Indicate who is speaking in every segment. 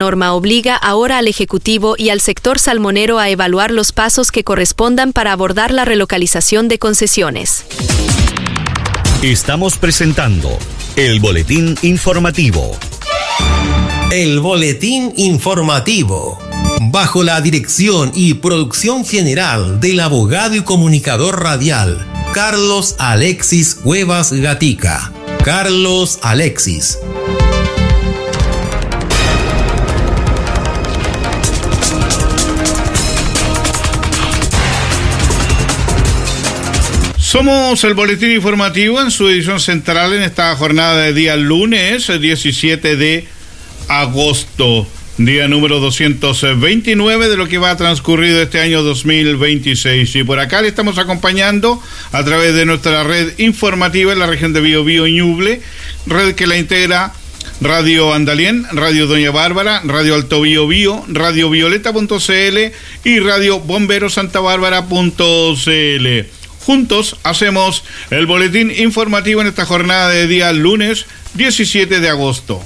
Speaker 1: norma obliga ahora al Ejecutivo y al sector salmonero a evaluar los pasos que correspondan para abordar la relocalización de concesiones.
Speaker 2: Estamos presentando el Boletín Informativo.
Speaker 3: El Boletín Informativo, bajo la dirección y producción general del abogado y comunicador radial Carlos Alexis Cuevas Gatica. Carlos Alexis.
Speaker 4: Somos el Boletín Informativo en su edición central en esta jornada de día lunes 17 de agosto, día número 229 de lo que va transcurrido este año 2026. Y por acá le estamos acompañando a través de nuestra red informativa en la región de Biobío y Ñuble, red que la integra Radio Andalien, Radio Doña Bárbara, Radio Alto Biobío, Radio Violeta.cl y Radio Bomberosantabárbara.cl. Juntos hacemos el Boletín Informativo en esta jornada de día lunes 17 de agosto.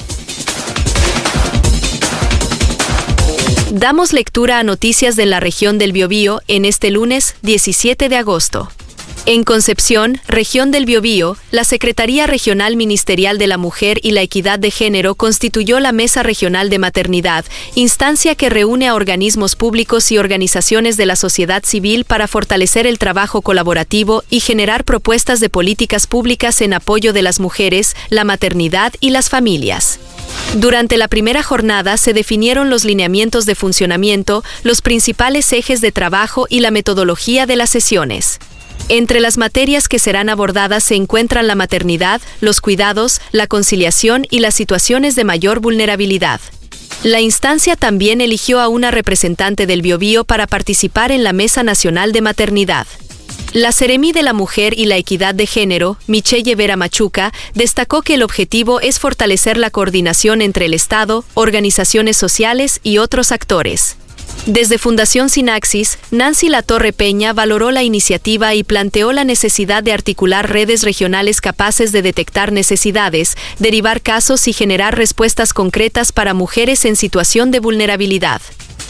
Speaker 1: Damos lectura a noticias de la región del Biobío en este lunes 17 de agosto. En Concepción, región del Biobío, la Secretaría Regional Ministerial de la Mujer y la Equidad de Género constituyó la Mesa Regional de Maternidad, instancia que reúne a organismos públicos y organizaciones de la sociedad civil para fortalecer el trabajo colaborativo y generar propuestas de políticas públicas en apoyo de las mujeres, la maternidad y las familias. Durante la primera jornada se definieron los lineamientos de funcionamiento, los principales ejes de trabajo y la metodología de las sesiones. Entre las materias que serán abordadas se encuentran la maternidad, los cuidados, la conciliación y las situaciones de mayor vulnerabilidad. La instancia también eligió a una representante del Biobío para participar en la Mesa Nacional de Maternidad. La Seremí de la Mujer y la Equidad de Género, Michelle Vera Machuca, destacó que el objetivo es fortalecer la coordinación entre el Estado, organizaciones sociales y otros actores. Desde Fundación Sinaxis, Nancy Latorre Peña valoró la iniciativa y planteó la necesidad de articular redes regionales capaces de detectar necesidades, derivar casos y generar respuestas concretas para mujeres en situación de vulnerabilidad.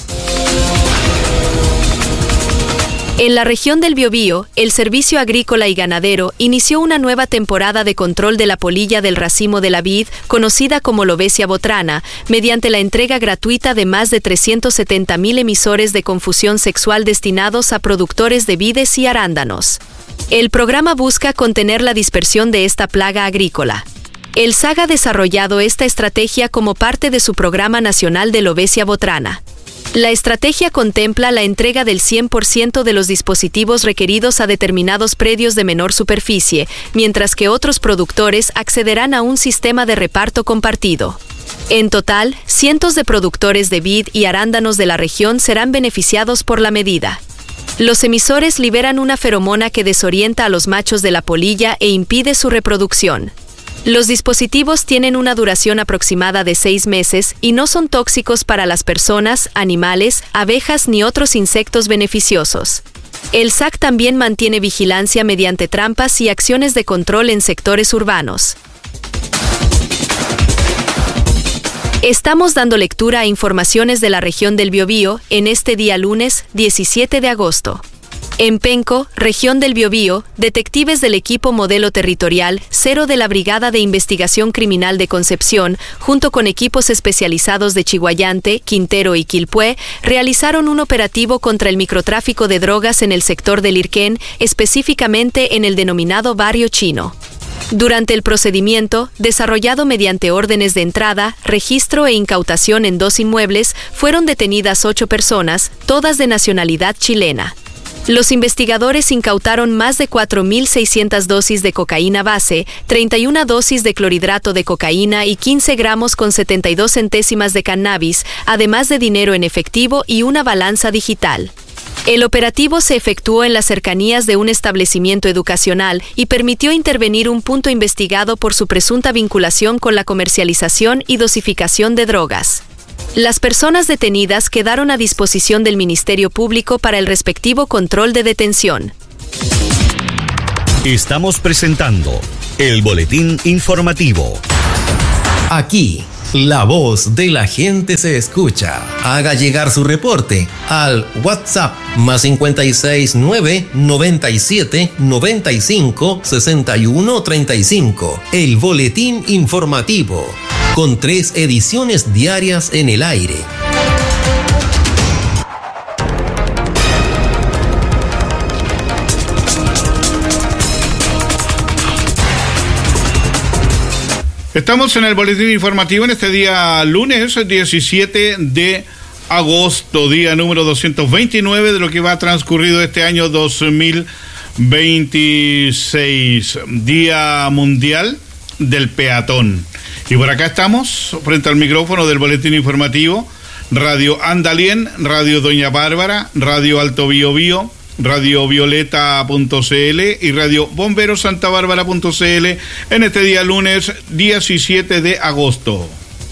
Speaker 1: En la región del Biobío, el Servicio Agrícola y Ganadero inició una nueva temporada de control de la polilla del racimo de la vid, conocida como Lobesia botrana, mediante la entrega gratuita de más de 370,000 emisores de confusión sexual destinados a productores de vides y arándanos. El programa busca contener la dispersión de esta plaga agrícola. El SAG ha desarrollado esta estrategia como parte de su Programa Nacional de Lobesia botrana. La estrategia contempla la entrega del 100% de los dispositivos requeridos a determinados predios de menor superficie, mientras que otros productores accederán a un sistema de reparto compartido. En total, cientos de productores de vid y arándanos de la región serán beneficiados por la medida. Los emisores liberan una feromona que desorienta a los machos de la polilla e impide su reproducción. Los dispositivos tienen una duración aproximada de 6 meses y no son tóxicos para las personas, animales, abejas ni otros insectos beneficiosos. El SAC también mantiene vigilancia mediante trampas y acciones de control en sectores urbanos. Estamos dando lectura a informaciones de la región del Biobío en este día lunes 17 de agosto. En Penco, región del Biobío, detectives del equipo Modelo Territorial 0 de la Brigada de Investigación Criminal de Concepción, junto con equipos especializados de Chiguayante, Quintero y Quilpué, realizaron un operativo contra el microtráfico de drogas en el sector del Irquén, específicamente en el denominado Barrio Chino. Durante el procedimiento, desarrollado mediante órdenes de entrada, registro e incautación en 2 inmuebles, fueron detenidas 8 personas, todas de nacionalidad chilena. Los investigadores incautaron más de 4.600 dosis de cocaína base, 31 dosis de clorhidrato de cocaína y 15 gramos con 72 centésimas de cannabis, además de dinero en efectivo y una balanza digital. El operativo se efectuó en las cercanías de un establecimiento educacional y permitió intervenir un punto investigado por su presunta vinculación con la comercialización y dosificación de drogas. Las personas detenidas quedaron a disposición del Ministerio Público para el respectivo control de detención.
Speaker 2: Estamos presentando el Boletín Informativo.
Speaker 3: Aquí La voz de la gente se escucha. Haga llegar su reporte al WhatsApp más 569 97 95 61 35. El boletín informativo, con 3 ediciones diarias en el aire.
Speaker 4: Estamos en el boletín informativo en este día lunes 17 de agosto, día número 229 de lo que va transcurrido este año 2026, Día Mundial del Peatón. Y por acá estamos, frente al micrófono del boletín informativo, Radio Andalien, Radio Doña Bárbara, Radio Alto Biobío, Radio Violeta.cl y Radio Bomberosantabárbara.cl en este día lunes 17 de agosto.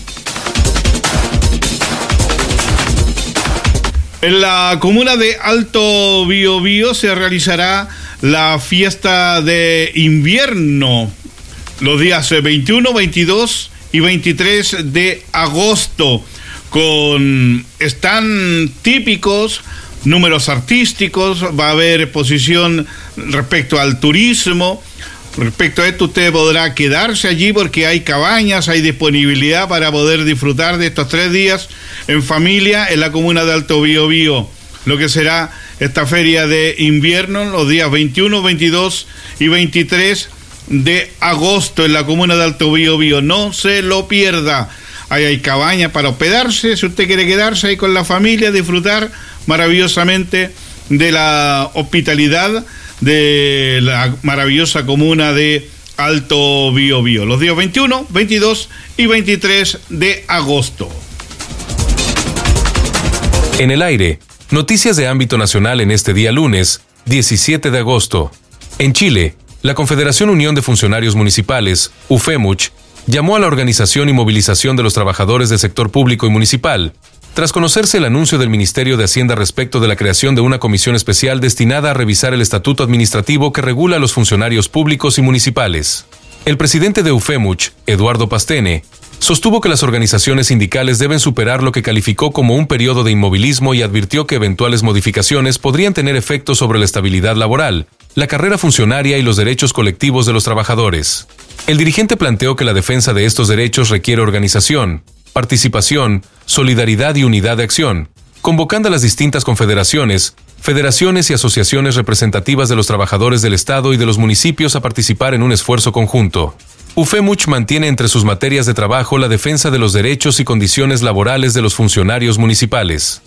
Speaker 4: En la comuna de Alto Biobío se realizará la fiesta de invierno los días 21, 22 y 23 de agosto, con stand típicos, números artísticos, va a haber exposición respecto al turismo. Respecto a esto, usted podrá quedarse allí porque hay cabañas, hay disponibilidad para poder disfrutar de estos 3 días en familia en la comuna de Alto Biobío. Lo que será esta feria de invierno los días 21, 22 y 23 de agosto en la comuna de Alto Biobío. No se lo pierda. Ahí hay cabañas para hospedarse, si usted quiere quedarse ahí con la familia, disfrutar maravillosamente de la hospitalidad de la maravillosa comuna de Alto Biobío, los días 21, 22 y 23 de agosto.
Speaker 5: En el aire, noticias de ámbito nacional en este día lunes, 17 de agosto. En Chile, la Confederación Unión de Funcionarios Municipales, UFEMUCH, llamó a la organización y movilización de los trabajadores del sector público y municipal, tras conocerse el anuncio del Ministerio de Hacienda respecto de la creación de una comisión especial destinada a revisar el estatuto administrativo que regula a los funcionarios públicos y municipales. El presidente de UFEMUCH, Eduardo Pastene, sostuvo que las organizaciones sindicales deben superar lo que calificó como un periodo de inmovilismo y advirtió que eventuales modificaciones podrían tener efectos sobre la estabilidad laboral, la carrera funcionaria y los derechos colectivos de los trabajadores. El dirigente planteó que la defensa de estos derechos requiere organización, participación, solidaridad y unidad de acción, convocando a las distintas confederaciones, federaciones y asociaciones representativas de los trabajadores del Estado y de los municipios a participar en un esfuerzo conjunto. UFEMUCH mantiene entre sus materias de trabajo la defensa de los derechos y condiciones laborales de los funcionarios municipales.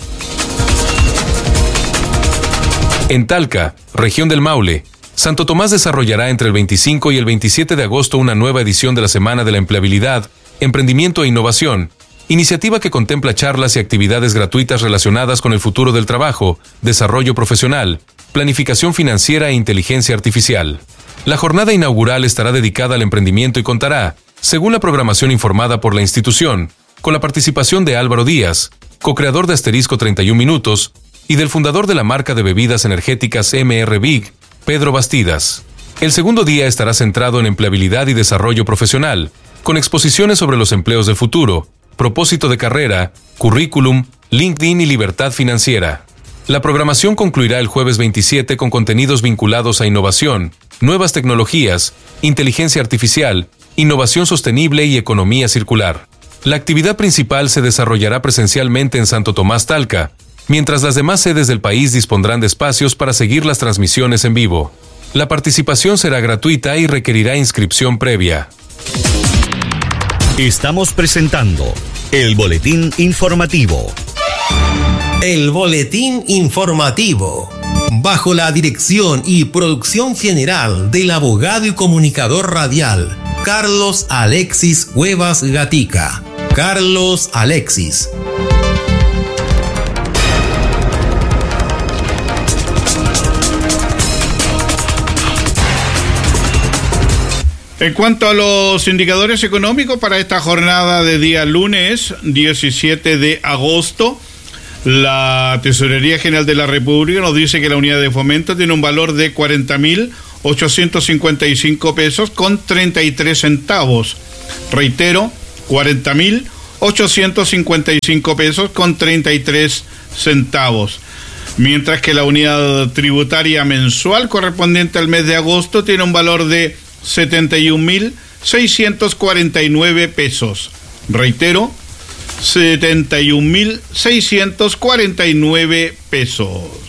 Speaker 5: En Talca, región del Maule, Santo Tomás desarrollará entre el 25 y el 27 de agosto una nueva edición de la Semana de la Empleabilidad, Emprendimiento e Innovación, iniciativa que contempla charlas y actividades gratuitas relacionadas con el futuro del trabajo, desarrollo profesional, planificación financiera e inteligencia artificial. La jornada inaugural estará dedicada al emprendimiento y contará, según la programación informada por la institución, con la participación de Álvaro Díaz, co-creador de Asterisco 31 Minutos, y del fundador de la marca de bebidas energéticas MR Big, Pedro Bastidas. El segundo día estará centrado en empleabilidad y desarrollo profesional, con exposiciones sobre los empleos del futuro, propósito de carrera, currículum, LinkedIn y libertad financiera. La programación concluirá el jueves 27 con contenidos vinculados a innovación, nuevas tecnologías, inteligencia artificial, innovación sostenible y economía circular. La actividad principal se desarrollará presencialmente en Santo Tomás Talca, mientras las demás sedes del país dispondrán de espacios para seguir las transmisiones en vivo. La participación será gratuita y requerirá inscripción previa.
Speaker 2: Estamos presentando el boletín informativo.
Speaker 3: El boletín informativo, bajo la dirección y producción general del abogado y comunicador radial Carlos Alexis Cuevas Gatica. Carlos Alexis.
Speaker 4: En cuanto a los indicadores económicos para esta jornada de día lunes 17 de agosto, la Tesorería General de la República nos dice que la unidad de fomento tiene un valor de 40.855 pesos con 33 centavos. Reitero, 40.855 pesos con 33 centavos. Mientras que la unidad tributaria mensual correspondiente al mes de agosto tiene un valor de 71.649 pesos. Reitero, 71.649 pesos.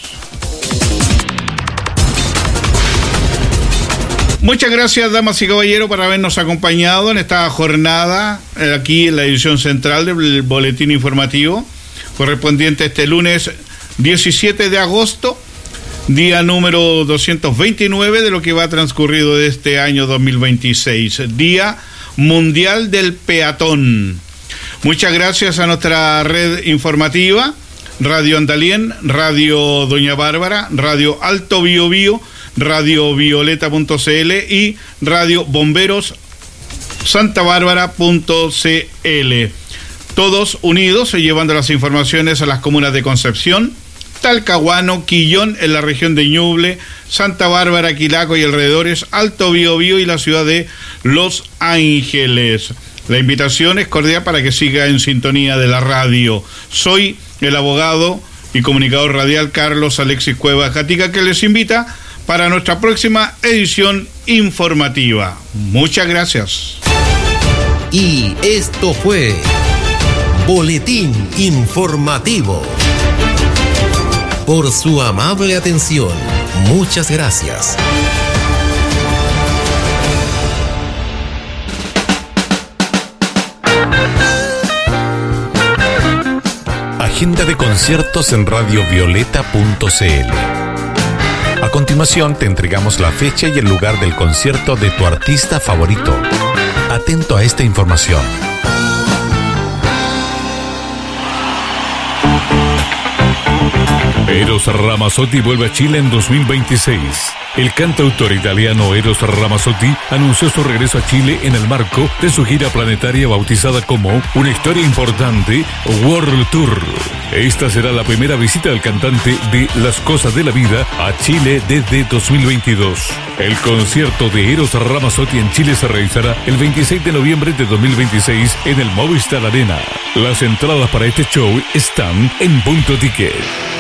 Speaker 4: Muchas gracias, damas y caballeros, por habernos acompañado en esta jornada, aquí en la edición central del Boletín Informativo, correspondiente a este lunes 17 de agosto, día número 229 de lo que va transcurrido de este año 2026, Día Mundial del Peatón. Muchas gracias a nuestra red informativa, Radio Andalien, Radio Doña Bárbara, Radio Alto Biobío, Radio Violeta.cl y Radio Bomberos santabárbara.cl. Todos unidos llevando las informaciones a las comunas de Concepción, Talcahuano, Quillón en la región de Ñuble, Santa Bárbara, Quilaco y alrededores, Alto Biobío y la ciudad de Los Ángeles. La invitación es cordial para que siga en sintonía de la radio. Soy el abogado y comunicador radial Carlos Alexis Cuevas Gatica, que les invita para nuestra próxima edición informativa. Muchas gracias.
Speaker 3: Y esto fue Boletín Informativo. Por su amable atención, muchas gracias.
Speaker 6: Agenda de conciertos en radiovioleta.cl. A continuación te entregamos la fecha y el lugar del concierto de tu artista favorito. Atento a esta información.
Speaker 7: Eros Ramazzotti vuelve a Chile en 2026. El cantautor italiano Eros Ramazzotti anunció su regreso a Chile en el marco de su gira planetaria bautizada como Una Historia Importante World Tour. Esta será la primera visita del cantante de Las Cosas de la Vida a Chile desde 2022. El concierto de Eros Ramazzotti en Chile se realizará el 26 de noviembre de 2026 en el Movistar Arena. Las entradas para este show están en Punto Ticket.